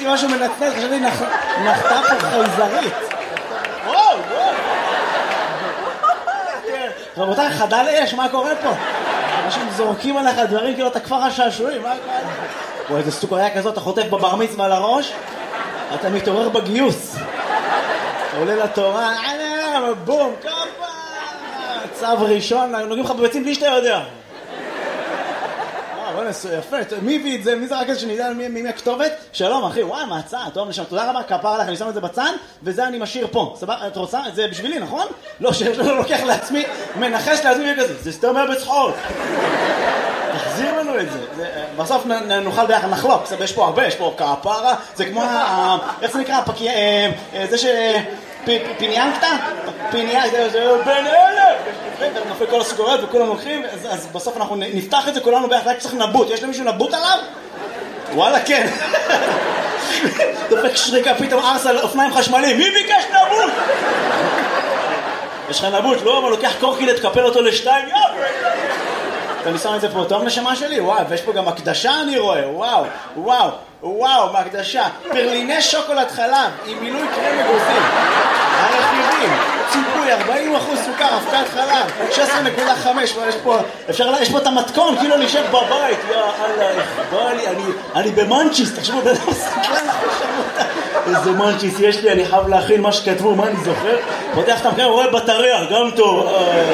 ראיתי משהו מנצנץ, חשבתי נחתה פה חייזרית. וואו. רבותיי, חדל אש, מה קורה פה? אנשים זורקים עליך דברים כאילו אתה כפר השעשועים, מה קורה? או איזה סוכריה כזאת, אתה חוטף בבר מצווה על הראש, אתה מתעורר בגיוס. אתה עולה לתורה, בום, כפה, צו ראשון, נוגעים לך בביצים בלי שאתה יודע. יפה, מי הביא את זה? מי זה רק איזה שנדע מי הכתובת? שלום אחי, וואי, מעצה, טוב נשם, תודה רבה, כפר עליך, אני שם את זה בצד, וזה אני משאיר פה. סבבה, את רוצה? את זה בשבילי, נכון? לא, שלא לוקח לעצמי, מנחש לעצמי וכזה, זה סתם היה בצחוק. תחזיר לנו את זה. בסוף נוכל ביחד נחלוק, יש פה הרבה, יש פה כפרה, זה כמו, איך זה נקרא? זה ש... פיניאנקטה? פיניאנקטה, זה בין אלה! נופל כל הסוכריות וכולם לוקחים, אז בסוף אנחנו נפתח את זה כולנו ביחד, רק צריך נבוט. יש למישהו נבוט עליו? וואלה, כן. דופק שריקה, פתאום ארס על אופניים חשמליים. מי ביקש נבוט? יש לך נבוט, לא? אבל לוקח קורקי לתקפל אותו לשתיים, אני שם את זה פה טוב נשמה שלי, וואו, ויש פה גם הקדשה אני רואה, וואו, מהקדשה, פרליני שוקולד חלב, עם מילוי קרם אגוזים, הרכיבים, ציפוי, 40% סוכר, אבקת חלב, 16.5, יש פה את המתכון, כאילו נשב בבית, אני במנצ'יס, תחשבו, בן סקלן, איזה מנצ'יס יש לי, אני חייב להכין מה שכתבו, מה אני זוכר? פותח את המקרה, רואה בטריה, גם טוב,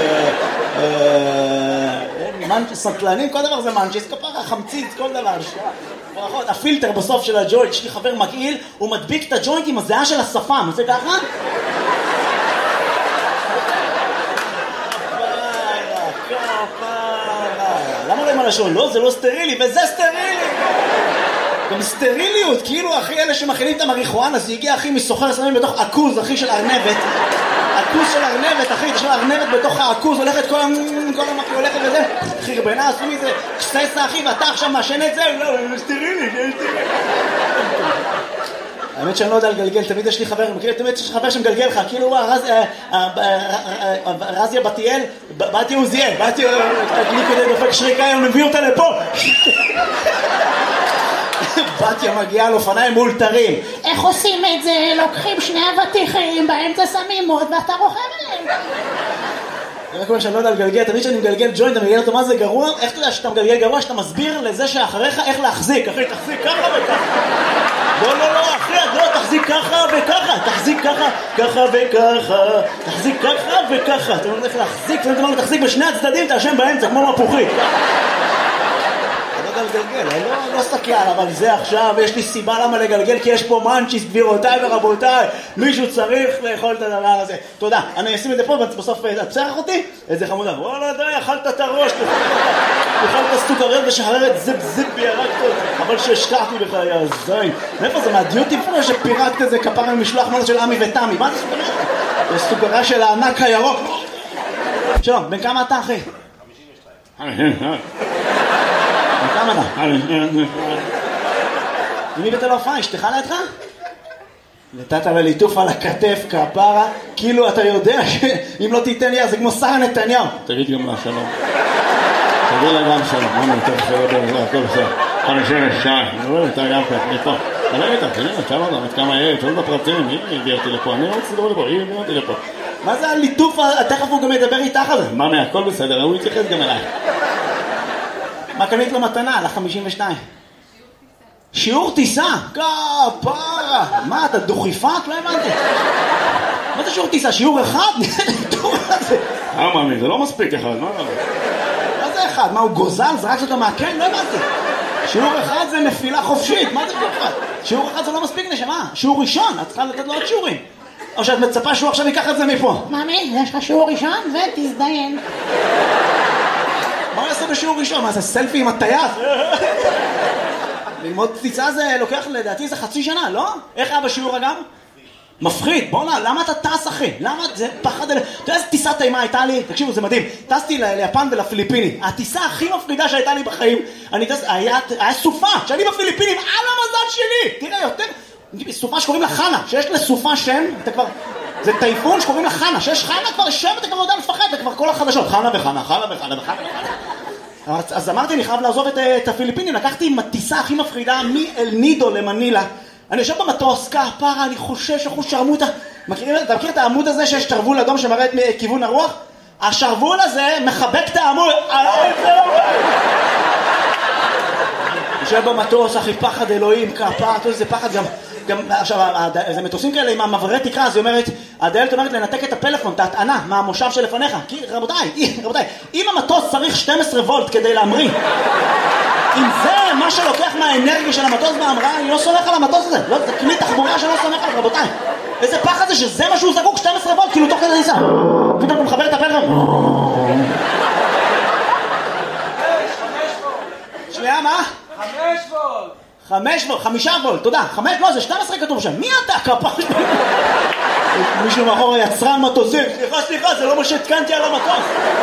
סטלנים, כל דבר זה מנצ'יס, כפרה, חמצית, כל דבר. ברכות, הפילטר בסוף של הג'וינט, יש לי חבר מגעיל, הוא מדביק את הג'וינט עם הזיעה של השפם, עושה ככה? למה לא עם הלשון? לא, זה לא סטרילי, וזה סטרילי! גם סטריליות, כאילו אחי אלה שמכינים את המריחואנה, זה הגיע אחי מסוחר סמים בתוך עכוז, אחי של ארנבת. עכוז של ארנבת, אחי, יש לו ארנבת בתוך העכוז, הולכת כל המקרה הולכת וזה, חרבנה, עשו מזה, קססה אחי, ואתה עכשיו מעשן את זה, לא, סטרילי, זה סטרילי. האמת שאני לא יודע לגלגל, תמיד יש לי חבר, תמיד יש לי חבר שמגלגל לך, כאילו רזיה בתיאל, באתי עוזיאל, באתי כדי דופק שריקה, אני מביא אותה לפה. בתיה מגיעה על אופניים מאולתרים. איך עושים את זה? לוקחים שני אבטיחים, באמצע שמים מוד ואתה רוכב עליהם. אני רק אומר שאני לא יודע לגלגל, תמיד שאני מגלגל ג'וינט, אני מגלגל אותו מה זה גרוע, איך אתה יודע שאתה מגלגל גרוע, שאתה מסביר לזה שאחריך איך להחזיק, אחי, תחזיק ככה וככה. לא, אחי, לא, תחזיק ככה וככה, תחזיק ככה וככה, תחזיק ככה וככה. אתה אומר איך להחזיק, ואתה אומר תחזיק בשני הצדדים, תאשם באמצע, כמו מפוחית. לגלגל, אני לא סתכל, אבל זה עכשיו, יש לי סיבה למה לגלגל, כי יש פה מנצ'יס, גבירותיי ורבותיי, מישהו צריך לאכול את הדבר הזה. תודה, אני אשים את זה פה, בסוף את צרח אותי, איזה חמודה, וואלה די, אכלת את הראש, אכלת סוכריות ושחררת זיפ בירקת, אבל שהשקעתי בך, יא זין. מאיפה זה, מהדיוטי פרו שפירקת איזה כפרה ממשלוח מנה של עמי ותמי, מה זה סוכריה? זה סוכריה של הענק הירוק. שלום, בן כמה אתה אחי? 52. כמה אתה? מי בתל הופעה? אשתך לידך? נתת ליטוף על הכתף כפרה, כאילו אתה יודע שאם לא תיתן לי זה כמו שרה נתניהו. תגיד גם לה שלום. תגיד לה גם שלום. מה נותן שלום? הכל בסדר. 52. אני רואה אותה גם כאן, מפה. תלך איתה, תגיד לה, תשאל אותה, כמה יהיה, תשאל בפרטים, היא הביאה אותי לפה, אני רוצה לדבר לפה, היא הביאה אותי לפה. מה זה הליטוף? תכף הוא גם ידבר איתך על זה. מה, הכל בסדר, הוא יתייחס גם אליי. מה קנית לו מתנה? ל-52. שיעור טיסה? כפרה! מה, אתה דוכיפת? לא הבנתי. מה זה שיעור טיסה? שיעור אחד? מאמי, זה לא מספיק אחד, מה זה אחד? מה, הוא גוזל? זרק אותו מהקן? לא הבנתי. שיעור אחד זה נפילה חופשית, מה זה שיעור אחד? שיעור אחד זה לא מספיק נשמה. שיעור ראשון, את צריכה לתת לו עוד שיעורים. או שאת מצפה שהוא עכשיו ייקח את זה מפה. מאמי, יש לך שיעור ראשון ותזדיין. מה הוא יעשה בשיעור ראשון? מה זה סלפי עם הטייס? ללמוד טיסה זה לוקח לדעתי זה חצי שנה, לא? איך היה בשיעור אגב? מפחיד, בוא נה, למה אתה טס אחי? למה זה פחד? אתה יודע איזה טיסה טעימה הייתה לי? תקשיבו, זה מדהים. טסתי ליפן ולפיליפינים. הטיסה הכי מפחידה שהייתה לי בחיים, היה סופה, שאני בפיליפינים, על המזל שלי! תראה, יותר... סופה שקוראים לה חנה, שיש לסופה שם, אתה כבר... זה טייפון שקוראים לה חנה, שיש חנה כבר שם, אתה כבר יודע לפחד, זה כבר כל החדשות. חנה וחנה, חנה וחנה וחנה וחנה. אז אמרתי, אני חייב לעזוב את הפיליפינים, לקחתי עם הטיסה הכי מפחידה מאל נידו למנילה, אני יושב במטוס, כפרה, אני חושש, אחוז שרמוטה. אתה מכיר את העמוד הזה שיש שרוול אדום שמראה את כיוון הרוח? השרוול הזה מחבק את העמוד. יושב במטוס, אחי, פחד אלוהים, כפרה, זה פחד גם, עכשיו, זה מטוסים כאלה עם המעברי תקרה, אז היא אומרת, הדיילת אומרת לנתק את הפלאפון, את ההטענה, מהמושב שלפניך. כי רבותיי, אם המטוס צריך 12 וולט כדי להמריא, אם זה מה שלוקח מהאנרגיה של המטוס בהמראה, אני לא סומך על המטוס הזה. לא, זה כלי תחבורה שלא סומך על, רבותיי. איזה פחד זה שזה מה שהוא זקוק, 12 וולט, כאילו תוך כדי ניסה. פתאום הוא מחבר את הפלאפון. שנייה, מה? 5 וולט, תודה. 5, לא, זה 12 כתוב שם. מי אתה, כפרה? מישהו מאחור היצרן מטוסים. סליחה, זה לא מה שהתקנתי על המטוס.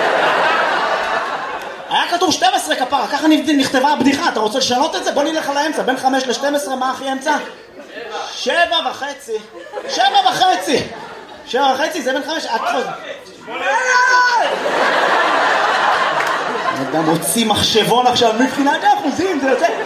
היה כתוב 12 כפרה, ככה נכתבה הבדיחה. אתה רוצה לשנות את זה? בוא נלך על האמצע. בין 5 ל-12, מה הכי אמצע? 7.5. 7.5, זה בין 5. אדם הוציא מחשבון עכשיו, מבחינת האחוזים, זה יוצא.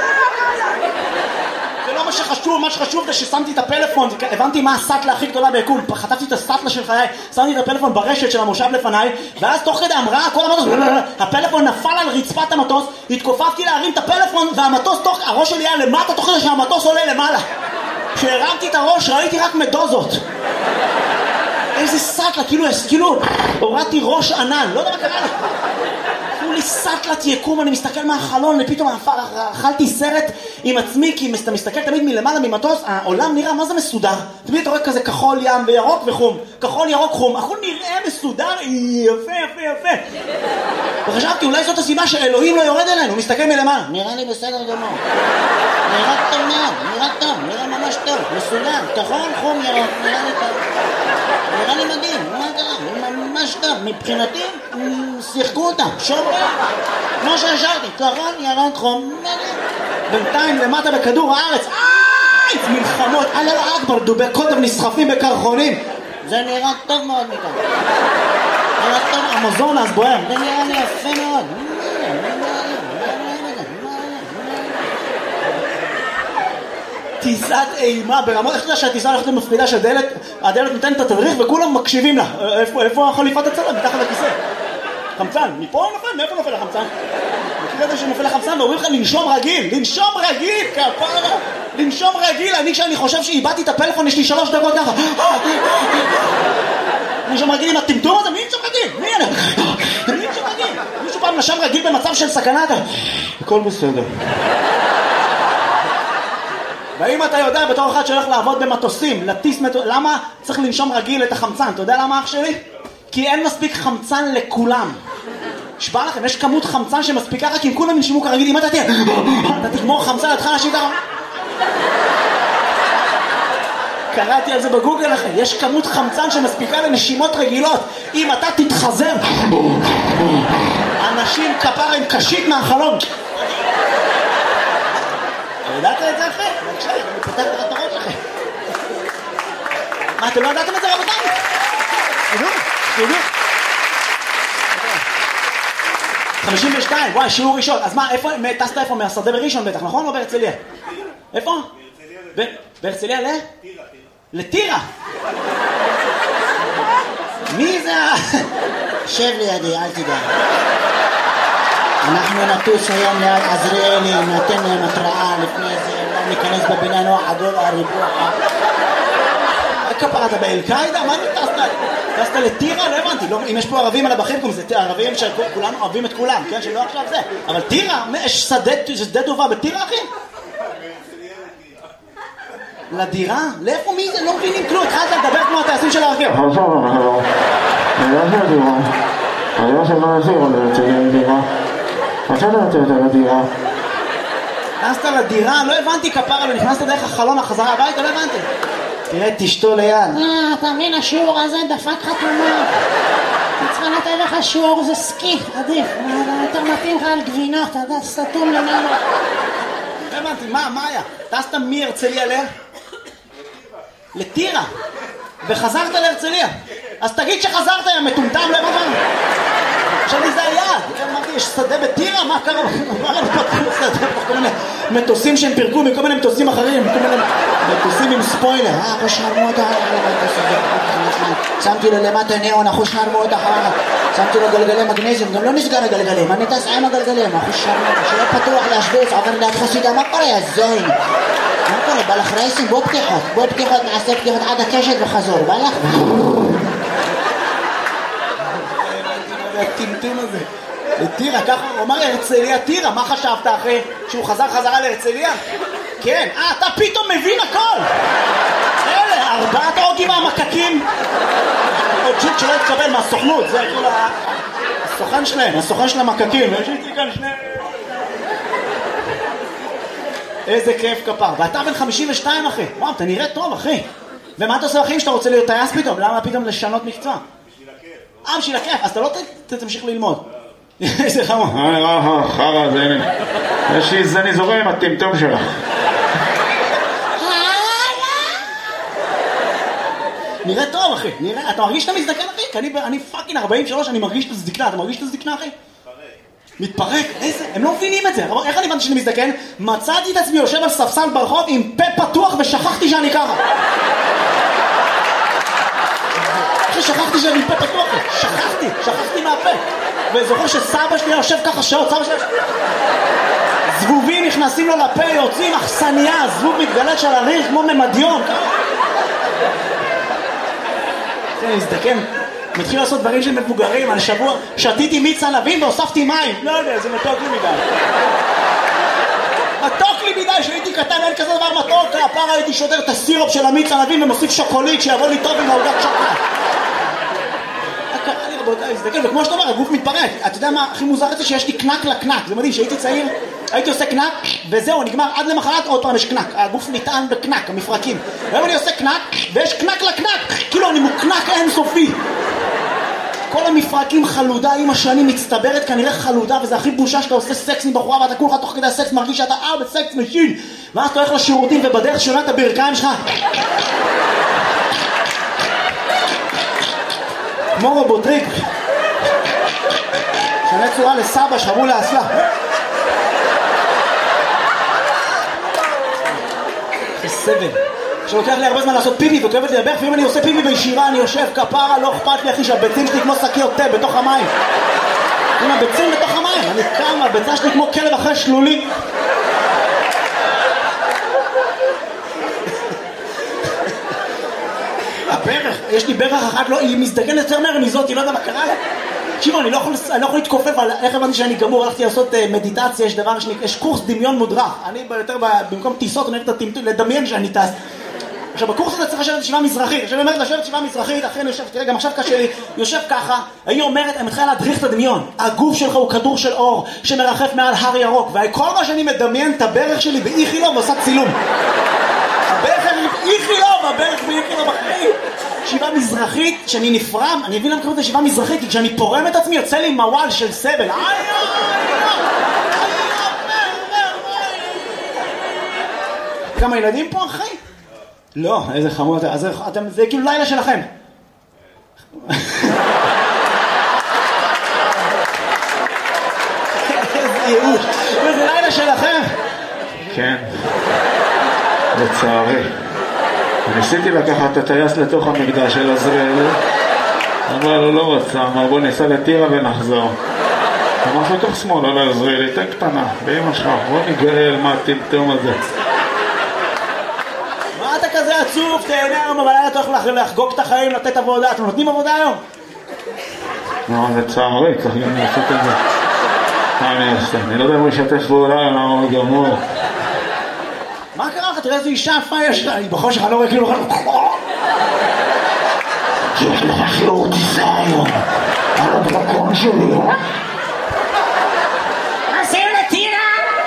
זה לא מה שחשוב, מה שחשוב זה ששמתי את הפלאפון, הבנתי מה הסטלה הכי גדולה ביקום, חטפתי את הסטלה של חיי, שמתי את הפלאפון ברשת של המושב לפניי, ואז תוך כדי המראה, כל המטוס, הפלאפון נפל על רצפת המטוס, התכופפתי להרים את הפלאפון, והמטוס הראש שלי היה למטה, תוך כדי שהמטוס עולה למעלה. כשהרמתי את הראש, ראיתי רק מדוזות. איזה סטלה, כאילו, הורדתי ראש ענן, לא יודע מה קרה לה. לי סטלת יקום, אני מסתכל מהחלון, ופתאום אכלתי סרט עם עצמי, כי אתה מסתכל תמיד מלמעלה ממטוס, העולם נראה, מה זה מסודר? תמיד אתה רואה כזה כחול ים וירוק וחום, כחול ירוק חום, הכל נראה מסודר, יפה. וחשבתי, אולי זאת הסיבה שאלוהים לא יורד אלינו, הוא מסתכל מלמעלה, נראה לי בסדר גמור, נראה טוב מאוד, נראה ממש טוב, מסודר, כחול, חום, ירוק, נראה לי טוב, נראה לי מדהים, מה קרה? ממש טוב, מבחינתי שיחקו אותם, שומרים, כמו שהשארתי, כחול, ירוק, חום, בינתיים למטה בכדור הארץ, מלחמות, אללה אכבר, דובי קוטב נסחפים בקרחונים, זה נראה טוב מאוד מכאן, נראה טוב, המזון אז בוער, זה נראה לי יפה מאוד, טיסת אימה ברמות, איך אתה יודע שהטיסה הולכת למפרידה שהדלת נותנת את התדריך וכולם מקשיבים לה, איפה החליפת הצלם? מתחת לכיסא, חמצן, מפה נופל, מאיפה נופל החמצן? מכיר את זה שנופל החמצן ואומרים לך לנשום רגיל, כפרה, לנשום רגיל, אני כשאני חושב שאיבדתי את הפלאפון יש לי 3 דקות ככה, לנשום רגיל עם הטמטום הזה, מי נשום רגיל? מישהו פעם נשם רגיל במצב של סכנה, הכל בסדר. ואם אתה יודע בתור אחד שהולך לעבוד במטוסים, למה צריך לנשום רגיל את החמצן? אתה יודע למה אח שלי? כי אין מספיק חמצן לכולם. שבא לכם, יש כמות חמצן שמספיקה רק אם כולם ינשמו כרגיל. אם אתה תגמור חמצן, אתה אנשים ככה. קראתי על זה בגוגל לכם, יש כמות חמצן שמספיקה לנשימות רגילות. אם אתה תתחזר, אנשים כפרה עם קשית מהחלום. ידעת את זה אחרי? בבקשה, אני פותח לך את הראש לכם. מה, אתם לא ידעתם את זה רבותיי? תדעו. 52, וואי, שיעור ראשון. אז מה, טסת איפה? מהשדה בראשון בטח, נכון? או בהרצליה? איפה? בהרצליה ל? לטירה. מי זה? שב לידי, אל תדע. אנחנו נטוס היום ליד עזריאלי, נתן להם התראה לפני זה, לא ניכנס בבינה נוח עדול הריבוע. כפרה, אתה באל-קאידה? מה טסת לטירה? לא הבנתי, אם יש פה ערבים על הבחים, זה ערבים שכולנו אוהבים את כולם, כן? שלא עכשיו זה. אבל טירה, יש שדה טובה בטירה, אחי? לדירה? לאיפה מי זה? לא מבינים כלום, התחלת לדבר כמו הטייסים של הרכב. נכנסת לדירה, לא הבנתי כפרה, נכנסת דרך החלון החזרה הביתה, לא הבנתי. תראה, תשתו ליד. אתה מבין, השיעור הזה דפק חתומה. אני צריכה לתת לך שיעור, זה סקי, עדיף. יותר מתאים לך על גבינות, אתה יודע, סתום למעלה. לא הבנתי, מה היה? טסת מהרצליה לטירה, ושחזרת להרצליה. אז תגיד שחזרת, יא מטומטם, לא הבנתי. עכשיו לי זה היעד, אמרתי, יש שדה בטירה? מה קרה? מה לנו פה שדה? מטוסים שהם פירקו מכל מיני מטוסים אחרים, מכל מיני מטוסים עם ספוילר. אחוש נרמות, שמתי לו למטה ניאון, אחוש נרמות, שמתי לו גלגלי מגנזיום, גם לא נסגר הגלגלים, אני טס עם הגלגלים, אחוש נרמות, שיהיה פתוח להשוויץ, עובר ליד חסידה, מה קורה יא זוין? מה קורה? בא לך רייסים? בוא פתיחות, נעשה פתיחות עד הקשת וחזור, בא לך? הטמטום הזה. טירה, ככה, הוא אמר הרצליה, טירה, מה חשבת אחרי שהוא חזרה להרצליה? כן, אתה פתאום מבין הכל! אלה, 4 הורגים מהמקקים. עוד ג'וק שלא התקבל מהסוכנות, זה כאילו הסוכן של המקקים, ויש איתי כאן שני... איזה כיף כפר, ואתה בן 52 אחי, וואו, אתה נראה טוב אחי. ומה אתה עושה אחים שאתה רוצה להיות טייס פתאום? למה פתאום לשנות מקצוע? בשביל הכיף, אז אתה לא תמשיך ללמוד. איזה חמור. חרא, זה הנה. יש לי זני זורם עם הטמטום שלך. נראה טוב אחי, נראה, אתה מרגיש שאתה מזדקן אחי? כי אני פאקינג 43, אני מרגיש את הזדקנה, אתה מרגיש את הזדקנה אחי? מתפרק, איזה, הם לא מבינים את זה, איך אני הבנתי שאני מזדקן? מצאתי את עצמי יושב על ספסל ברחוב עם פה פתוח ושכחתי שאני ככה. שכחתי שאני פה פתוח, שכחתי מהפה. וזוכר שסבא שלי יושב ככה שעות, סבא שלי זבובים נכנסים לו לפה, יוצאים אכסניה, זבוב מתגלת של הריח כמו ממדיון. אני מזדקן, מתחיל לעשות דברים של מבוגרים. על שבוע שתיתי מיץ ענבים והוספתי מים, לא יודע, זה מתוק לי מדי. מתוק לי מדי, שהייתי קטן אין כזה דבר מתוק. הפעם הייתי שודר את הסירופ של המיץ ענבים ומוסיף שוקולית שיבוא לי טוב עם העוגת שוקולד. קרה לי רבותיי, הזדקן, וכמו שאתה אומר, הגוף מתפרק. אתה יודע מה הכי מוזר את זה? שיש לי קנק לקנק. זה מדהים, שהייתי צעיר, הייתי עושה קנק וזהו, נגמר, עד למחרת עוד פעם יש קנק. הגוף נטען בקנק, המפרקים. היום אני עושה קנק ויש קנק לקנק, כאילו אני מוקנק אינסופי. כל המפרקים חלודה עם השנים מצטברת, כנראה חלודה, וזה הכי בושה שאתה עושה סקס עם בחורה ואתה כולך תוך כדי הסקס מרגיש שאתה בסקס משין, ואז אתה הולך לשירותים ובדרך שונה את הברכיים שלך כמו רובוטריק שנה צורה לסבא שחבו לאסלה. זה סבל שלוקח לי הרבה זמן לעשות פיפי וכואבת לי לברך, ואם אני עושה פיפי בישירה אני יושב כפרה, לא אכפת לי אחי שהביצים שלי כמו שקיות תה בתוך המים. עם הביצים בתוך המים, אני קם, הביצה שלי כמו כלב אחרי שלולי. הברך, יש לי ברך אחת, לא, היא מזדגנת יותר מהר מזאת, היא לא יודע מה קרה לה. תקשיבו, אני לא יכול להתכופף על איך הבנתי שאני גמור, הלכתי לעשות מדיטציה, יש דבר, יש קורס דמיון מודרך. אני יותר במקום טיסות, אני אוהב לדמיין שאני טס. עכשיו, בקורס הזה צריך לשבת ישיבה מזרחית. עכשיו, אני אומרת לשבת ישיבה מזרחית, אחרי אני יושב, תראה, גם עכשיו קשה לי, יושב ככה, היא אומרת, אני מתחילה להדריך את הדמיון. הגוף שלך הוא כדור של אור שמרחף מעל הר ירוק, וכל מה שאני מדמיין את הברך שלי באיכילוב ועושה צילום. הברך באיכילוב, הברך באיכילוב אחרי. ישיבה מזרחית, שאני נפרם, אני מבין למה קוראים את ישיבה מזרחית, כי כשאני פורם את עצמי, יוצא לי מוואל של סבל. כמה ילדים פה, אחי? לא, איזה חמור, זה כאילו לילה שלכם. איזה ייאוש, זה לילה שלכם. כן, לצערי. ניסיתי לקחת את הטייס לתוך המקדש של עזריאל, אבל הוא לא רצה, אמר בוא ניסע לטירה ונחזור. אמר לתוך שמאל על עזריאל, תן קטנה, באמא שלך, בוא נגאל מה הטמטום הזה. מה אתה כזה עצוב? תהנה היום בלילה, אתה הולך לחגוג את החיים, לתת עבודה. אתם נותנים עבודה היום? לא, זה צערי, צריך גם לעשות את זה. מה אני אעשה? אני לא יודע אם הוא ישתף פעולה, למה הוא גמור. מה קרה לך? תראה איזו אישה יפה יש לה. היא בחושך, אני לא רואה כאילו... יש לך שיעור טיסה היום על הדרקון שלי, עושים לטירה?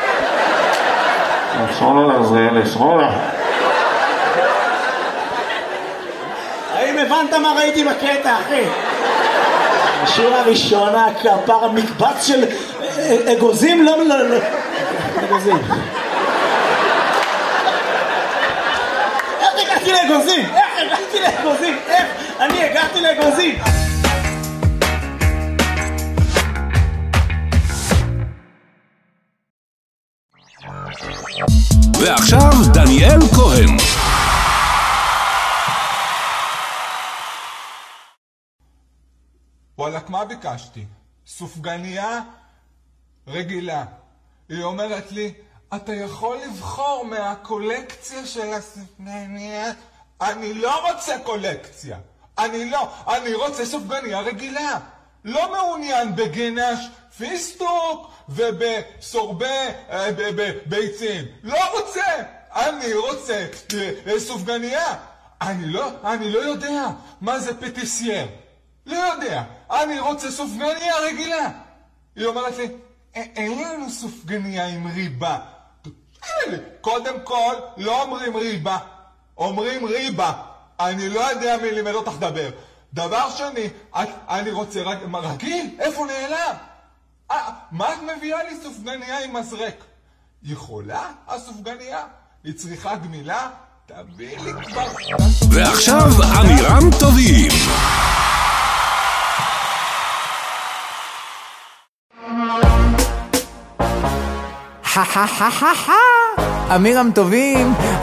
שמאלה לעזריאל, שמאלה. האם הבנת מה ראיתי בקטע, אחי? השיר הראשונה, כפר המקבץ של אגוזים, לא, אגוזים. איך הגעתי לאגוזים? איך אני הגעתי לאגוזים? ועכשיו דניאל כהן. וואלק, מה ביקשתי? סופגניה רגילה. היא אומרת לי, אתה יכול לבחור מהקולקציה של הסופגניה? אני לא רוצה קולקציה. אני רוצה סופגניה רגילה. לא מעוניין בגנש פיסטוק ובסורבה ביצים. לא רוצה. אני רוצה סופגניה. אני לא יודע מה זה פטיסייר. לא יודע. אני רוצה סופגניה רגילה. היא אומרת לי, אין לנו סופגניה עם ריבה. קודם כל, לא אומרים ריבה. אומרים ריבה. אני לא יודע מי לימד אותך דבר. דבר שני, אני רוצה רגיל. איפה נעלם? מה את מביאה לי סופגניה עם מזרק? יכולה הסופגניה? היא צריכה גמילה? תביא לי כבר. ועכשיו אמירם טובים. אמירם טובים,